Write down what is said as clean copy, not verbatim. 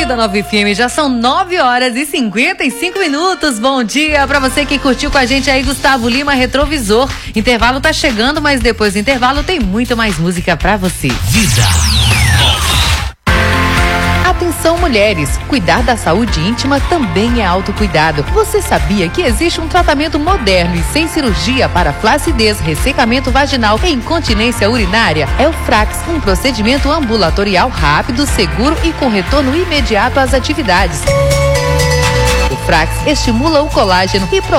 aqui da 9 FM. Já são 9h55. Bom dia pra você que curtiu com a gente aí, Gustavo Lima, Retrovisor. Intervalo tá chegando, mas depois do intervalo tem muito mais música pra você. Vida. Atenção, mulheres, cuidar da saúde íntima também é autocuidado. Você sabia que existe um tratamento moderno e sem cirurgia para flacidez, ressecamento vaginal e incontinência urinária? É o Frax, um procedimento ambulatorial rápido, seguro e com retorno imediato às atividades. O Frax estimula o colágeno e